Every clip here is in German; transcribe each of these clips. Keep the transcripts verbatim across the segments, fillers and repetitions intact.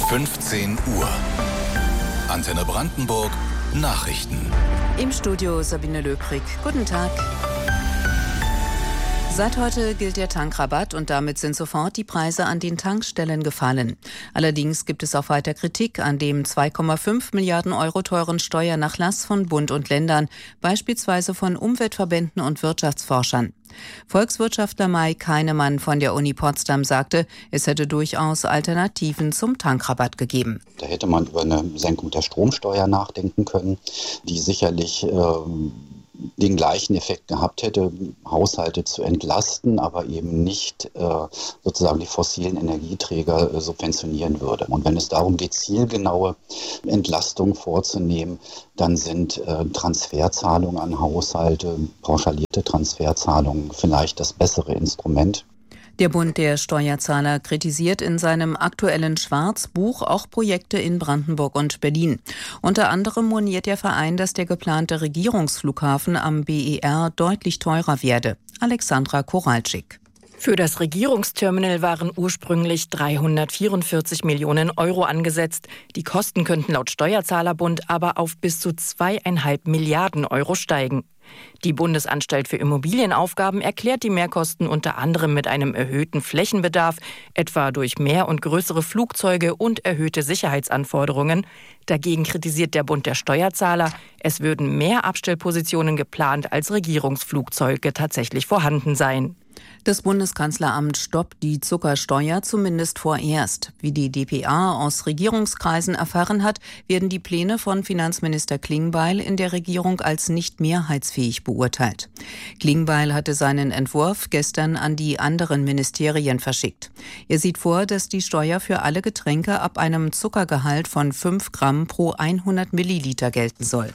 fünfzehn Uhr. Antenne Brandenburg Nachrichten. Im Studio Sabine Löbrig. Guten Tag. Seit heute gilt der Tankrabatt und damit sind sofort die Preise an den Tankstellen gefallen. Allerdings gibt es auch weiter Kritik an dem zwei Komma fünf Milliarden Euro teuren Steuernachlass von Bund und Ländern, beispielsweise von Umweltverbänden und Wirtschaftsforschern. Volkswirtschaftler Mike Heinemann von der Uni Potsdam sagte, es hätte durchaus Alternativen zum Tankrabatt gegeben. Da hätte man über eine Senkung der Stromsteuer nachdenken können, die sicherlich ähm, den gleichen Effekt gehabt hätte, Haushalte zu entlasten, aber eben nicht äh, sozusagen die fossilen Energieträger äh, subventionieren würde. Und wenn es darum geht, zielgenaue Entlastung vorzunehmen, dann sind äh, Transferzahlungen an Haushalte, pauschalierte Transferzahlungen vielleicht das bessere Instrument. Der Bund der Steuerzahler kritisiert in seinem aktuellen Schwarzbuch auch Projekte in Brandenburg und Berlin. Unter anderem moniert der Verein, dass der geplante Regierungsflughafen am B E R deutlich teurer werde. Alexandra Koralczyk. Für das Regierungsterminal waren ursprünglich dreihundertvierundvierzig Millionen Euro angesetzt. Die Kosten könnten laut Steuerzahlerbund aber auf bis zu zweieinhalb Milliarden Euro steigen. Die Bundesanstalt für Immobilienaufgaben erklärt die Mehrkosten unter anderem mit einem erhöhten Flächenbedarf, etwa durch mehr und größere Flugzeuge und erhöhte Sicherheitsanforderungen. Dagegen kritisiert der Bund der Steuerzahler, es würden mehr Abstellpositionen geplant, als Regierungsflugzeuge tatsächlich vorhanden seien. Das Bundeskanzleramt stoppt die Zuckersteuer zumindest vorerst. Wie die d p a aus Regierungskreisen erfahren hat, werden die Pläne von Finanzminister Klingbeil in der Regierung als nicht mehrheitsfähig beurteilt. Klingbeil hatte seinen Entwurf gestern an die anderen Ministerien verschickt. Er sieht vor, dass die Steuer für alle Getränke ab einem Zuckergehalt von fünf Gramm pro hundert Milliliter gelten soll.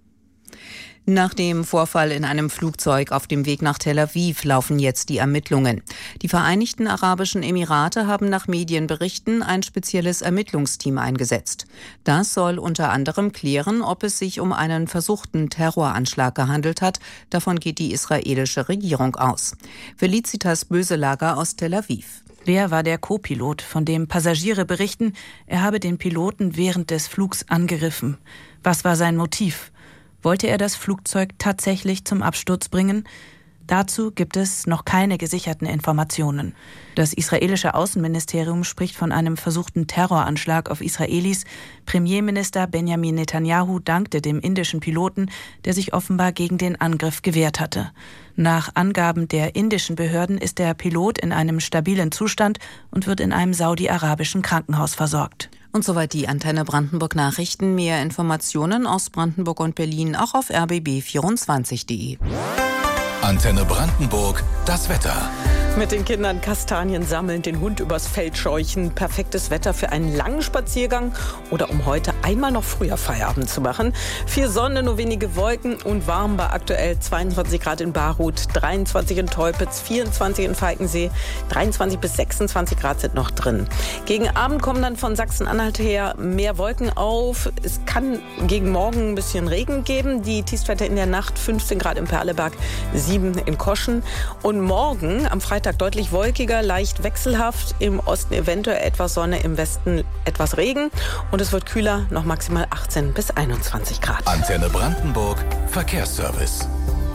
Nach dem Vorfall in einem Flugzeug auf dem Weg nach Tel Aviv laufen jetzt die Ermittlungen. Die Vereinigten Arabischen Emirate haben nach Medienberichten ein spezielles Ermittlungsteam eingesetzt. Das soll unter anderem klären, ob es sich um einen versuchten Terroranschlag gehandelt hat. Davon geht die israelische Regierung aus. Felicitas Böselager aus Tel Aviv. Wer war der Co-Pilot, von dem Passagiere berichten, er habe den Piloten während des Flugs angegriffen? Was war sein Motiv? Wollte er das Flugzeug tatsächlich zum Absturz bringen? Dazu gibt es noch keine gesicherten Informationen. Das israelische Außenministerium spricht von einem versuchten Terroranschlag auf Israelis. Premierminister Benjamin Netanyahu dankte dem indischen Piloten, der sich offenbar gegen den Angriff gewehrt hatte. Nach Angaben der indischen Behörden ist der Pilot in einem stabilen Zustand und wird in einem saudi-arabischen Krankenhaus versorgt. Und soweit die Antenne Brandenburg Nachrichten. Mehr Informationen aus Brandenburg und Berlin auch auf r b b vierundzwanzig punkt de. Antenne Brandenburg, das Wetter. Mit den Kindern Kastanien sammeln, den Hund übers Feld scheuchen. Perfektes Wetter für einen langen Spaziergang oder um heute einmal noch früher Feierabend zu machen. Viel Sonne, nur wenige Wolken und warm bei aktuell zweiundzwanzig Grad in Barut, dreiundzwanzig in Teupitz, vierundzwanzig in Falkensee, dreiundzwanzig bis sechsundzwanzig Grad sind noch drin. Gegen Abend kommen dann von Sachsen-Anhalt her mehr Wolken auf. Es kann gegen Morgen ein bisschen Regen geben. Die Tiefstwerte in der Nacht fünfzehn Grad in Perleberg, sieben in Koschen. Und morgen am Freitag deutlich wolkiger, leicht wechselhaft. Im Osten eventuell etwas Sonne, im Westen etwas Regen. Und es wird kühler, noch maximal achtzehn bis einundzwanzig Grad. Antenne Brandenburg, Verkehrsservice.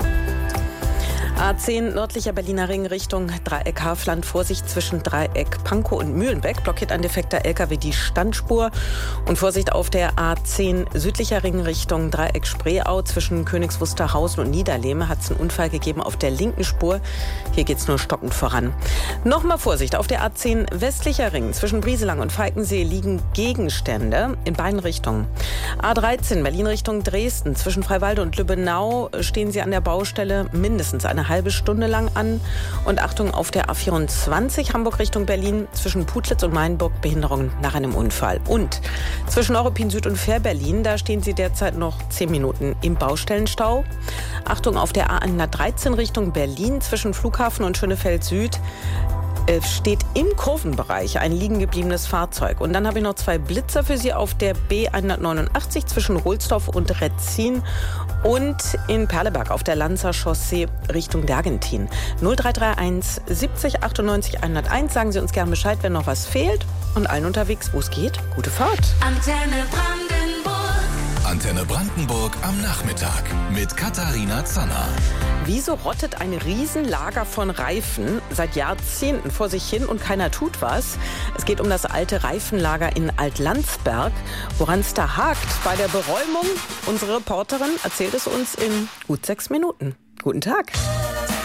A zehn nördlicher Berliner Ring Richtung Dreieck Hafland. Vorsicht zwischen Dreieck Pankow und Mühlenbeck. Blockiert ein defekter L K W die Standspur. Und Vorsicht auf der A zehn südlicher Ring Richtung Dreieck Spreeau. Zwischen Königs Wusterhausen und Niederlehme hat es einen Unfall gegeben auf der linken Spur. Hier geht es nur stockend voran. Nochmal Vorsicht auf der A zehn westlicher Ring. Zwischen Brieselang und Falkensee liegen Gegenstände in beiden Richtungen. A dreizehn Berlin Richtung Dresden. Zwischen Freiwalde und Lübbenau stehen Sie an der Baustelle mindestens eine halbe Stunde lang an. Und Achtung auf der A vierundzwanzig Hamburg Richtung Berlin zwischen Putlitz und Mainburg Behinderungen nach einem Unfall. Und zwischen Neuruppin Süd und Fähr-Berlin, da stehen Sie derzeit noch zehn Minuten im Baustellenstau. Achtung auf der A hundertdreizehn Richtung Berlin zwischen Flughafen und Schönefeld Süd. Steht im Kurvenbereich ein liegen gebliebenes Fahrzeug. Und dann habe ich noch zwei Blitzer für Sie auf der B hundertneunundachtzig zwischen Rohlsdorf und Retzin und in Perleberg auf der Lanzer Chaussee Richtung Dergentin. null drei drei eins siebzig achtundneunzig hunderteins. Sagen Sie uns gerne Bescheid, wenn noch was fehlt. und allen unterwegs, wo es geht, gute Fahrt. Antenne Brandenburg. Antenne Brandenburg am Nachmittag mit Katharina Zanner. Wieso rottet ein Riesenlager von Reifen seit Jahrzehnten vor sich hin und keiner tut was? Es geht um das alte Reifenlager in Altlandsberg. Woran es da hakt bei der Beräumung? Unsere Reporterin erzählt es uns in gut sechs Minuten. Guten Tag.